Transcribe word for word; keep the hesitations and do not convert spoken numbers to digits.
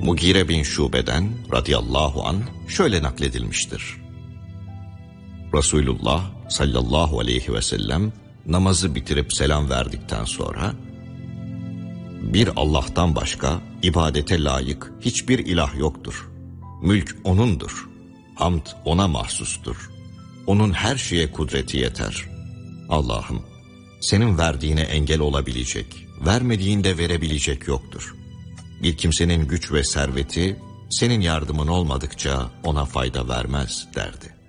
Mugire bin Şube'den radıyallahu anh şöyle nakledilmiştir. Resulullah sallallahu aleyhi ve sellem namazı bitirip selam verdikten sonra, bir Allah'tan başka ibadete layık hiçbir ilah yoktur. Mülk O'nundur. Hamd O'na mahsustur. O'nun her şeye kudreti yeter. Allah'ım, senin verdiğine engel olabilecek, vermediğinde verebilecek yoktur. Bir kimsenin güç ve serveti senin yardımın olmadıkça ona fayda vermez derdi.